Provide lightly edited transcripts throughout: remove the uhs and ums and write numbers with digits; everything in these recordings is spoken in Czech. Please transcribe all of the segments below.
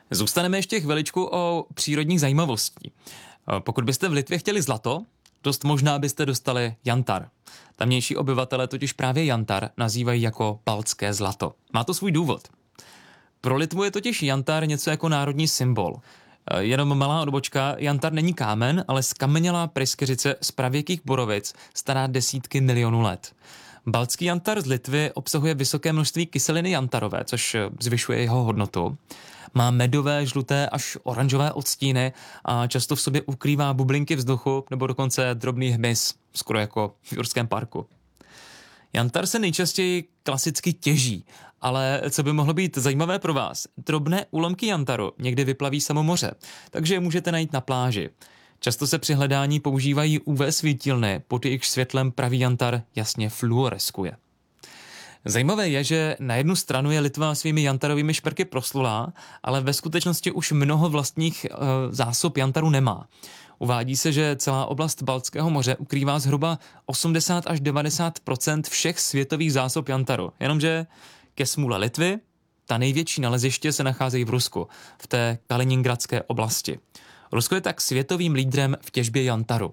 Zůstaneme ještě chviličku o přírodních zajímavostí. Pokud byste v Litvě chtěli zlato, dost možná byste dostali jantar. Tamnější obyvatele totiž právě jantar nazývají jako baltské zlato. Má to svůj důvod. Pro Litvu je totiž jantar něco jako národní symbol. Jenom malá odbočka, jantar není kámen, ale skamenělá pryskyřice z pravěkých borovic, stará desítky milionů let. Baltský jantar z Litvy obsahuje vysoké množství kyseliny jantarové, což zvyšuje jeho hodnotu. Má medové, žluté až oranžové odstíny a často v sobě ukrývá bublinky vzduchu nebo dokonce drobný hmyz, skoro jako v Jurském parku. Jantar se nejčastěji klasicky těží, ale co by mohlo být zajímavé pro vás, drobné úlomky jantaru někdy vyplaví samo moře, takže je můžete najít na pláži. Často se při hledání používají UV svítilny, pod jejichž světlem pravý jantar jasně fluoreskuje. Zajímavé je, že na jednu stranu je Litva svými jantarovými šperky proslulá, ale ve skutečnosti už mnoho vlastních zásob jantaru nemá. Uvádí se, že celá oblast Baltského moře ukrývá zhruba 80 až 90% všech světových zásob jantaru. Jenomže ke smůle Litvy, ta největší naleziště se nacházejí v Rusku, v té Kaliningradské oblasti. Rusko je tak světovým lídrem v těžbě jantaru.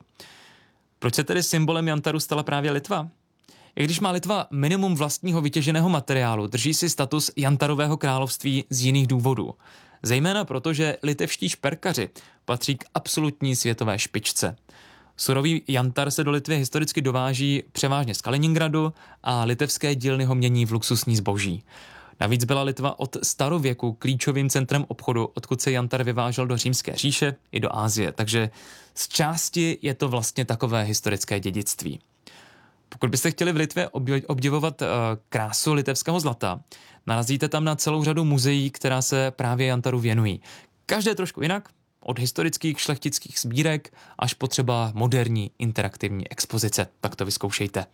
Proč se tedy symbolem jantaru stala právě Litva? I když má Litva minimum vlastního vytěženého materiálu, drží si status jantarového království z jiných důvodů. Zejména proto, že litevští šperkaři patří k absolutní světové špičce. Surový jantar se do Litvy historicky dováží převážně z Kaliningradu a litevské dílny ho mění v luxusní zboží. Navíc byla Litva od starověku klíčovým centrem obchodu, odkud se jantar vyvážel do Římské říše i do Asie, takže z části je to vlastně takové historické dědictví. Pokud byste chtěli v Litvě obdivovat krásu litevského zlata, narazíte tam na celou řadu muzeí, která se právě jantaru věnují. Každé trošku jinak, od historických šlechtických sbírek až po třeba moderní interaktivní expozice. Tak to vyzkoušejte.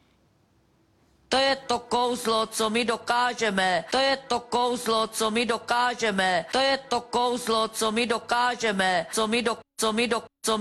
To je to kouzlo, co my dokážeme. To je to kouzlo, co my dokážeme. To je to kouzlo, co my dokážeme. Co my